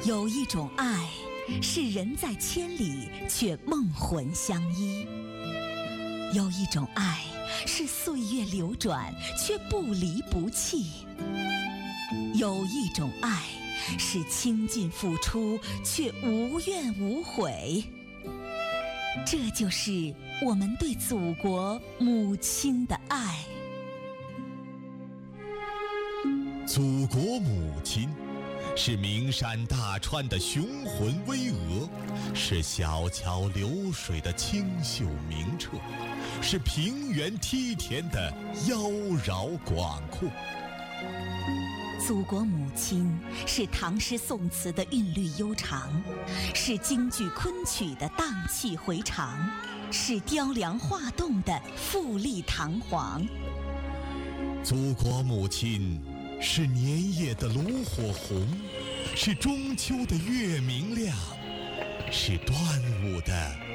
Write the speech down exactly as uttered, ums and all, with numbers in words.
有一种爱，是人在千里却梦魂相依；有一种爱，是岁月流转却不离不弃；有一种爱，是倾尽付出却无怨无悔。这就是我们对祖国母亲的爱。 祖国母亲是名山大川的雄浑巍峨，是小桥流水的清秀明澈，是平原梯田的妖娆广阔。 祖国母亲是唐诗宋词的韵律悠长，是京剧昆曲的荡气回肠，是雕梁画栋的富丽堂皇。 祖国母亲是年夜的炉火红，是中秋的月明亮，是端午的